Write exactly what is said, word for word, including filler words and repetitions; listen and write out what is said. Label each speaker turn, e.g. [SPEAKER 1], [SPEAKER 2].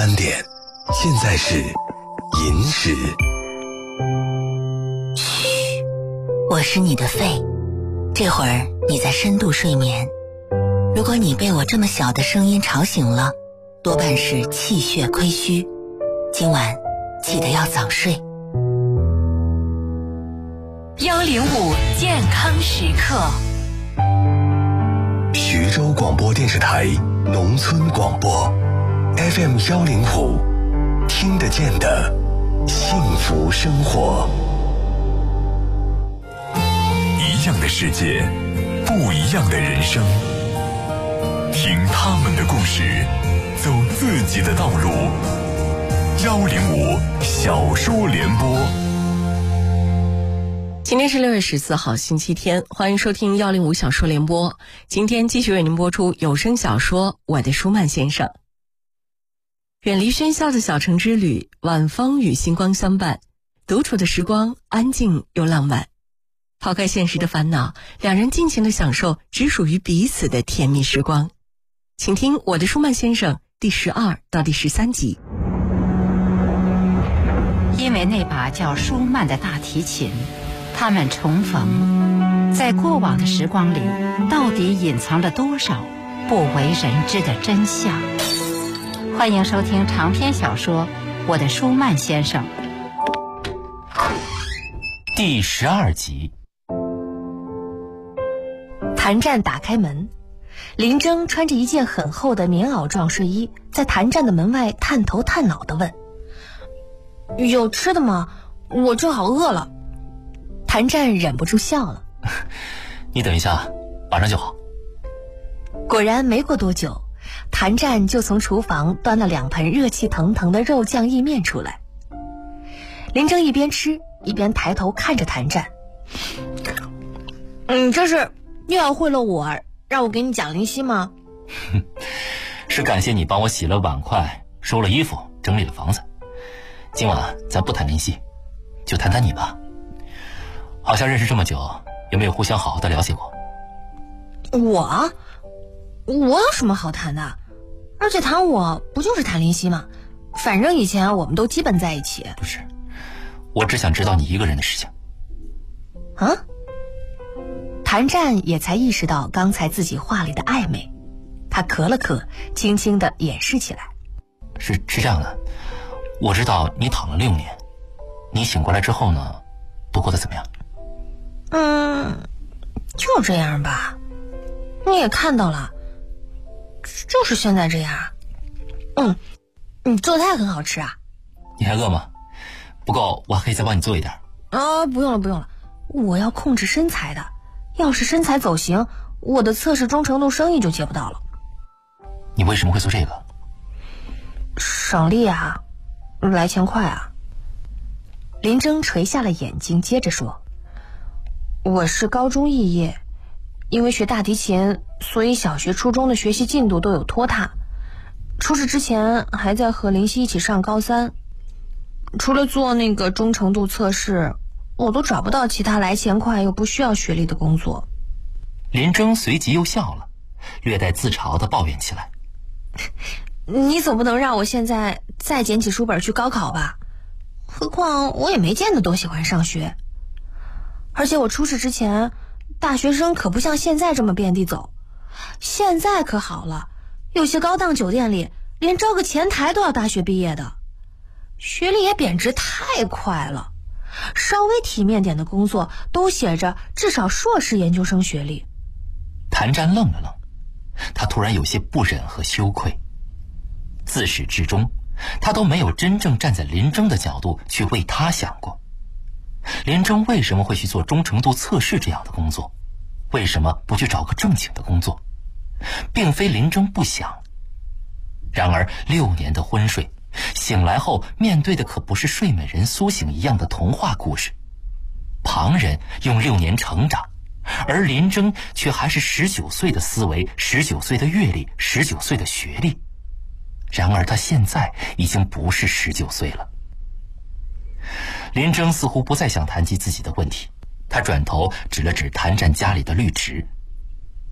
[SPEAKER 1] 三点，现在是寅时。
[SPEAKER 2] 嘘，我是你的肺，这会儿你在深度睡眠。如果你被我这么小的声音吵醒了，多半是气血亏虚，今晚记得要早睡。
[SPEAKER 3] 幺零五健康时刻，
[SPEAKER 1] 徐州广播电视台农村广播 F M 幺零五，听得见的幸福生活。
[SPEAKER 4] 一样的世界，不一样的人生，听他们的故事，走自己的道路。幺零五小说联播。
[SPEAKER 5] 今天是六月十四号星期天，欢迎收听幺零五小说联播。今天继续为您播出有声小说《我的舒曼先生》。远离喧嚣的小城之旅，晚风与星光相伴，独处的时光安静又浪漫。抛开现实的烦恼，两人尽情地享受只属于彼此的甜蜜时光。请听《我的舒曼先生》第十二到第十三集。
[SPEAKER 6] 因为那把叫舒曼的大提琴，他们重逢，在过往的时光里，到底隐藏了多少不为人知的真相？欢迎收听长篇小说《我的舒曼先生》
[SPEAKER 7] 第十二集。
[SPEAKER 8] 谭战打开门，林征穿着一件很厚的棉袄状睡衣，在谭战的门外探头探脑地问：有吃的吗？我正好饿了。谭战忍不住笑了。
[SPEAKER 7] 你等一下，马上就好。
[SPEAKER 8] 果然没过多久，谭战就从厨房端了两盆热气腾腾的肉酱意面出来。林征一边吃一边抬头看着谭战：你这是又要贿赂我，让我给你讲灵犀吗？
[SPEAKER 7] 是感谢你帮我洗了碗筷，收了衣服，整理了房子。今晚咱不谈灵犀，就谈谈你吧。好像认识这么久，有没有互相好好的了解过？
[SPEAKER 8] 我我有什么好谈的？而且谈我不就是谈灵犀吗？反正以前我们都基本在一起。
[SPEAKER 7] 不是，我只想知道你一个人的事情。
[SPEAKER 8] 啊？谭战也才意识到刚才自己话里的暧昧，他咳了咳，轻轻地掩饰起来。
[SPEAKER 7] 是是这样的，我知道你躺了六年，你醒过来之后呢，度过得怎么样？
[SPEAKER 8] 嗯，就这样吧。你也看到了，就是现在这样。嗯，你做菜很好吃啊。
[SPEAKER 7] 你还饿吗？不够，我还可以再帮你做一点。
[SPEAKER 8] 啊，不用了不用了，我要控制身材的。要是身材走形，我的测试忠诚度生意就接不到了。
[SPEAKER 7] 你为什么会做这个？
[SPEAKER 8] 省力啊，来钱快啊。林征垂下了眼睛，接着说：我是高中肄业，因为学大提琴，所以小学初中的学习进度都有拖沓。出事之前还在和林夕一起上高三，除了做那个忠诚度测试，我都找不到其他来钱快又不需要学历的工作。
[SPEAKER 7] 林征随即又笑了，略带自嘲地抱怨起来：
[SPEAKER 8] 你总不能让我现在再捡起书本去高考吧？何况我也没见得多喜欢上学。而且我出事之前，大学生可不像现在这么遍地走，现在可好了，有些高档酒店里连招个前台都要大学毕业的，学历也贬值太快了，稍微体面点的工作都写着至少硕士研究生学历。
[SPEAKER 7] 谭战愣了愣，他突然有些不忍和羞愧。自始至终，他都没有真正站在林征的角度去为他想过。林征为什么会去做忠诚度测试这样的工作？为什么不去找个正经的工作？并非林征不想。然而六年的昏睡，醒来后面对的可不是睡美人苏醒一样的童话故事。旁人用六年成长，而林征却还是十九岁的思维，十九岁的阅历，十九岁的学历。然而他现在已经不是十九岁了。林征似乎不再想谈及自己的问题，他转头指了指谭战家里的绿植，